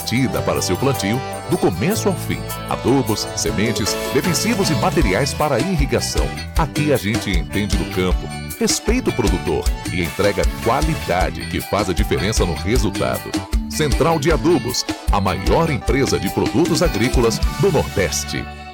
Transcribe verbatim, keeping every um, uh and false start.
garantida para seu plantio, do começo ao fim. Adubos, sementes, defensivos e materiais para irrigação. Aqui a gente entende do campo, respeita o produtor e entrega qualidade que faz a diferença no resultado. Central de Adubos, a maior empresa de produtos agrícolas do Nordeste.